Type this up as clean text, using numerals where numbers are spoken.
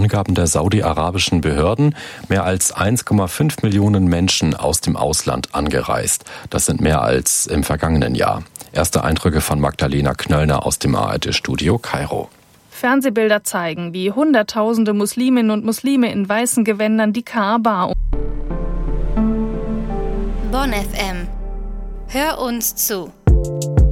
Angaben der saudi-arabischen Behörden mehr als 1,5 Millionen Menschen aus dem Ausland angereist. Das sind mehr als im vergangenen Jahr. Erste Eindrücke von Magdalena Knöllner aus dem ARD-Studio Kairo. Fernsehbilder zeigen, wie Hunderttausende Musliminnen und Muslime in weißen Gewändern die Kaaba. Bonn FM. Hör uns zu.